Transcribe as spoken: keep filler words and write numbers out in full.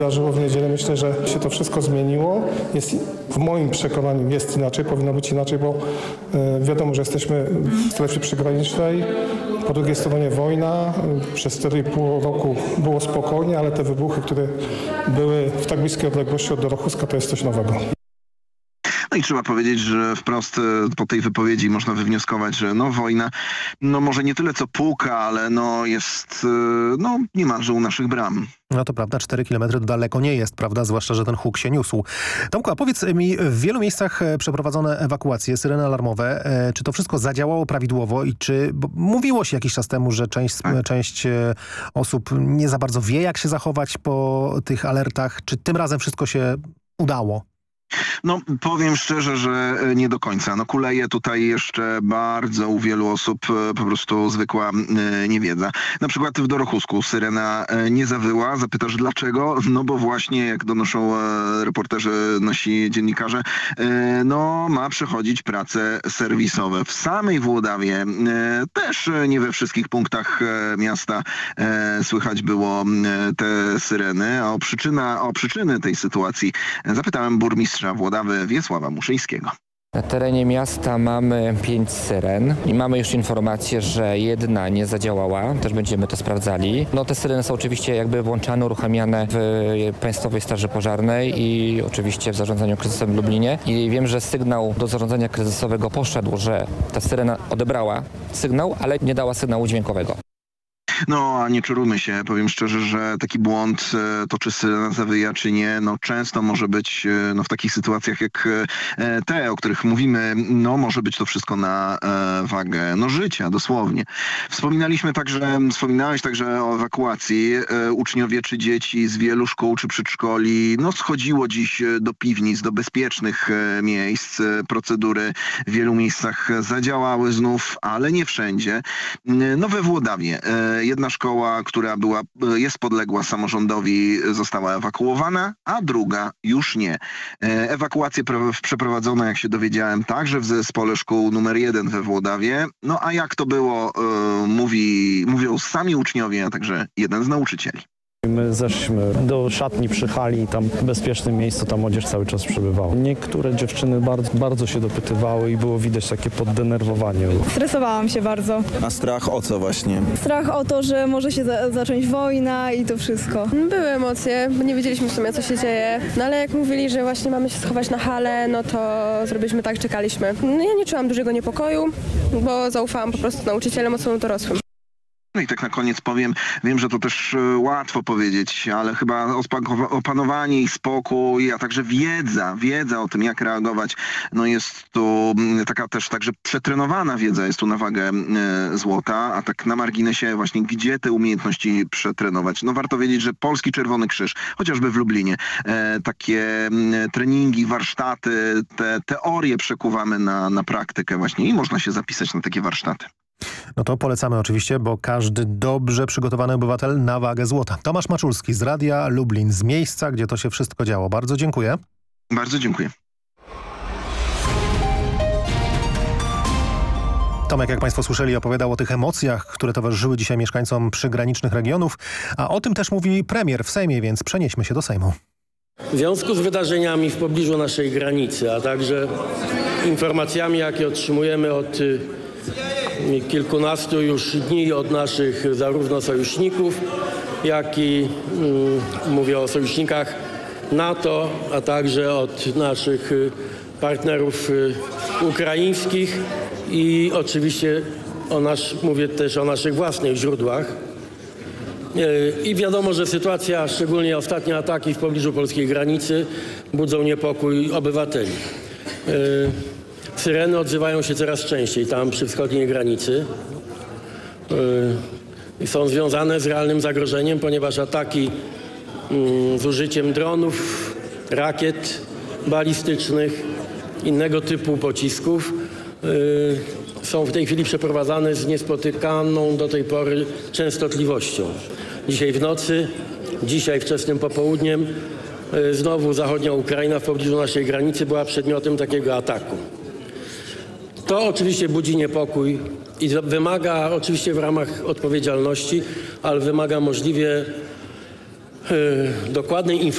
Wydarzyło w niedzielę. Myślę, że się to wszystko zmieniło. Jest, w moim przekonaniu jest inaczej, powinno być inaczej, bo e, wiadomo, że jesteśmy w strefie przygranicznej. Po drugiej stronie wojna. Przez cztery i pół roku było spokojnie, ale te wybuchy, które były w tak bliskiej odległości od Dorochuska, to jest coś nowego. No i trzeba powiedzieć, że wprost po tej wypowiedzi można wywnioskować, że no wojna, no może nie tyle co puka, ale no jest no niemalże u naszych bram. No to prawda, cztery kilometry to daleko nie jest, prawda? Zwłaszcza, że ten huk się niósł. Tomku, a powiedz mi, w wielu miejscach przeprowadzone ewakuacje, syreny alarmowe, czy to wszystko zadziałało prawidłowo i czy, bo mówiło się jakiś czas temu, że część, tak. część osób nie za bardzo wie, jak się zachować po tych alertach. Czy tym razem wszystko się udało? No powiem szczerze, że nie do końca. No kuleje tutaj jeszcze bardzo u wielu osób po prostu zwykła e, niewiedza. Na przykład w Dorochusku syrena e, nie zawyła. Zapytasz dlaczego? No bo właśnie jak donoszą e, reporterzy, nasi dziennikarze, e, no ma przechodzić prace serwisowe. W samej Włodawie e, też nie we wszystkich punktach e, miasta e, słychać było e, te syreny. A o, przyczyna, o przyczyny tej sytuacji zapytałem burmistrza Włodawy Wiesława Muszyńskiego. Na terenie miasta mamy pięć syren i mamy już informację, że jedna nie zadziałała. Też będziemy to sprawdzali. No te syreny są oczywiście jakby włączane, uruchamiane w Państwowej Straży Pożarnej i oczywiście w zarządzaniu kryzysowym w Lublinie. I wiem, że sygnał do zarządzania kryzysowego poszedł, że ta syrena odebrała sygnał, ale nie dała sygnału dźwiękowego. No, a nie czarujmy się, powiem szczerze, że taki błąd, to czy syrena zawyja, czy nie, no często może być no, w takich sytuacjach jak te, o których mówimy, no może być to wszystko na e, wagę no, życia, dosłownie. Wspominaliśmy także, wspominałeś także o ewakuacji. E, uczniowie czy dzieci z wielu szkół czy przedszkoli, no schodziło dziś do piwnic, do bezpiecznych e, miejsc. E, procedury w wielu miejscach zadziałały znów, ale nie wszędzie. E, no we Włodawie e, jedna szkoła, która była, jest podległa samorządowi, została ewakuowana, a druga już nie. Ewakuacje przeprowadzono, jak się dowiedziałem, także w zespole szkół numer jeden we Włodawie. No a jak to było, mówi, mówią sami uczniowie, a także jeden z nauczycieli. My zeszliśmy do szatni przy hali i tam w bezpiecznym miejscu ta młodzież cały czas przebywała. Niektóre dziewczyny bardzo, bardzo się dopytywały i było widać takie poddenerwowanie. Stresowałam się bardzo. A strach o co właśnie? Strach o to, że może się za zacząć wojna i to wszystko. Były emocje, bo nie wiedzieliśmy w sumie, co się dzieje. No ale jak mówili, że właśnie mamy się schować na halę, no to zrobiliśmy tak, czekaliśmy. No, ja nie czułam dużego niepokoju, bo zaufałam po prostu nauczycielom, osobom dorosłym. No i tak na koniec powiem, wiem, że to też łatwo powiedzieć, ale chyba opanowanie i spokój, a także wiedza, wiedza o tym, jak reagować, no jest tu taka też także przetrenowana wiedza, jest tu na wagę e, złota, a tak na marginesie właśnie, gdzie te umiejętności przetrenować? No warto wiedzieć, że Polski Czerwony Krzyż, chociażby w Lublinie, e, takie e, treningi, warsztaty, te teorie przekuwamy na, na praktykę właśnie i można się zapisać na takie warsztaty. No to polecamy oczywiście, bo każdy dobrze przygotowany obywatel na wagę złota. Tomasz Maczulski z Radia Lublin, z miejsca, gdzie to się wszystko działo. Bardzo dziękuję. Bardzo dziękuję. Tomek, jak Państwo słyszeli, opowiadał o tych emocjach, które towarzyszyły dzisiaj mieszkańcom przygranicznych regionów, a o tym też mówi premier w Sejmie, więc przenieśmy się do Sejmu. W związku z wydarzeniami w pobliżu naszej granicy, a także informacjami, jakie otrzymujemy od kilkunastu już dni od naszych zarówno sojuszników, jak i mm, mówię o sojusznikach NATO, a także od naszych partnerów ukraińskich i oczywiście o nasz, mówię też o naszych własnych źródłach. I wiadomo, że sytuacja, szczególnie ostatnie ataki w pobliżu polskiej granicy, budzą niepokój obywateli. Syreny odzywają się coraz częściej tam przy wschodniej granicy. Yy, są związane z realnym zagrożeniem, ponieważ ataki yy, z użyciem dronów, rakiet balistycznych, innego typu pocisków yy, są w tej chwili przeprowadzane z niespotykaną do tej pory częstotliwością. Dzisiaj w nocy, dzisiaj wczesnym popołudniem yy, znowu zachodnia Ukraina w pobliżu naszej granicy była przedmiotem takiego ataku. To oczywiście budzi niepokój i wymaga oczywiście w ramach odpowiedzialności, ale wymaga możliwie yy, dokładnej informacji.